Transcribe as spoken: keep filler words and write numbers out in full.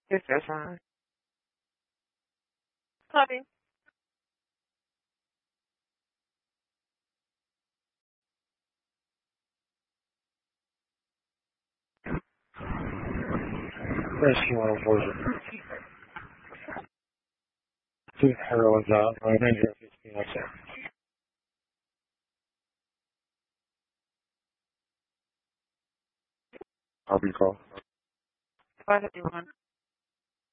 Yes, that's fine. Honey. Yes, you want to avoid it. Two heroines out. My name is fifteen. That's it. I'll be called. Five fifty-one.